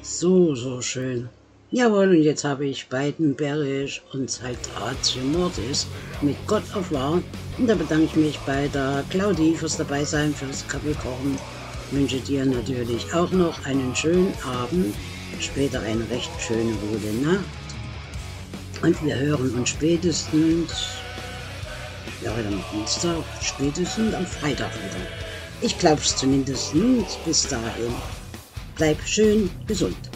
So schön. Jawohl, und jetzt habe ich beiden Berisch und Saltatio Mortis mit God of War. Und da bedanke ich mich bei der Claudie fürs Dabeisein, fürs Kaffeekochen. Wünsche dir natürlich auch noch einen schönen Abend, später eine recht schöne gute Nacht. Und wir hören uns spätestens, ja heute am Dienstag, spätestens am Freitag wieder. Ich glaube es zumindest. Bis dahin. Bleib schön gesund.